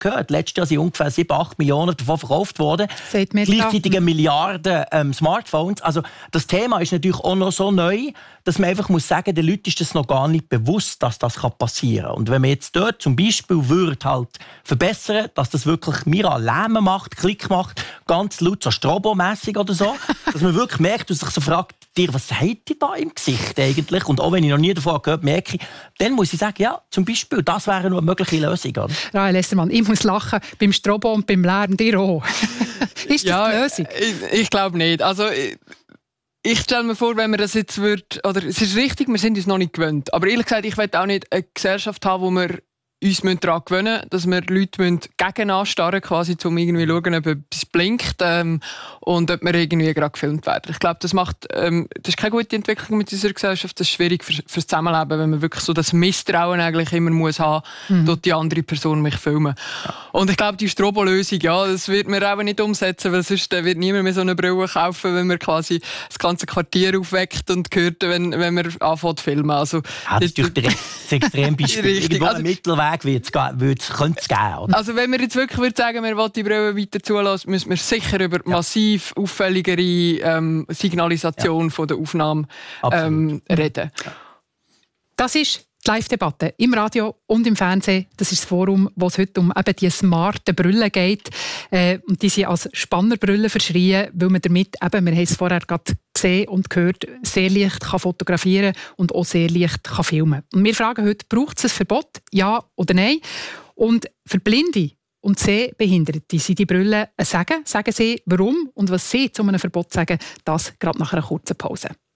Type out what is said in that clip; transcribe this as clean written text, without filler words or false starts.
gehört. Letztes Jahr sind ungefähr 7-8 Millionen davon verkauft worden. Gleichzeitig Milliarden Smartphones. Also das Thema ist natürlich auch noch so neu, dass man einfach muss sagen, den Leuten ist das noch gar nicht bewusst, dass das passieren kann. Und wenn man jetzt dort zum Beispiel würde halt verbessern, dass das wirklich mir Lärm macht, Klick macht, ganz laut, so Strobo-mässig oder so, dass man wirklich merkt und sich so fragt, was habt ihr da im Gesicht eigentlich? Und auch wenn ich noch nie davon gehört merke, dann muss ich sagen, ja, zum Beispiel, das wäre eine mögliche Lösung. Oder? Rahel Essermann, ich muss lachen beim Strobo und beim Lärm, dir auch. Ist das die Lösung? Ich glaube nicht. Also, ich stelle mir vor, wenn man das jetzt oder es ist richtig, wir sind uns noch nicht gewöhnt. Aber ehrlich gesagt, ich will auch nicht eine Gesellschaft haben, wo wir uns daran gewöhnen müssen, dass wir Leute gegen anstarren quasi, um irgendwie zu schauen, ob etwas blinkt und ob wir irgendwie gerade gefilmt werden. Ich glaube, das ist keine gute Entwicklung mit unserer Gesellschaft. Das ist schwierig fürs Zusammenleben, wenn man wirklich so das Misstrauen eigentlich immer muss haben, dort die andere Person mich filmen. Ja. Und ich glaube, die Strobo-Lösung, ja, das wird man auch nicht umsetzen, weil sonst wird niemand mehr so eine Brille kaufen, wenn man quasi das ganze Quartier aufweckt und hört, wenn man anfängt zu filmen. Also, das ist natürlich das Extrembeispiel. Irgendwo ein Mittelweg könnte es geben. Oder? Also wenn wir jetzt wirklich sagen, wir wollen die Brille weiter zulassen, müssen wir sicher über massiv auffälligere Signalisation von der Aufnahme reden. Das ist die Live-Debatte im Radio und im Fernsehen. Das ist das Forum, wo es heute um eben die smarten Brillen geht. Und die sind als Spannerbrille verschrien, weil man damit, eben, wir haben es vorher gerade gesehen und gehört, sehr leicht kann fotografieren und auch sehr leicht kann filmen. Und wir fragen heute, braucht es ein Verbot? Ja oder nein? Und für Blinde und Sehbehinderte sind die Brillen ein Segen. Sagen Sie, warum und was Sie zu einem Verbot sagen, das gerade nach einer kurzen Pause.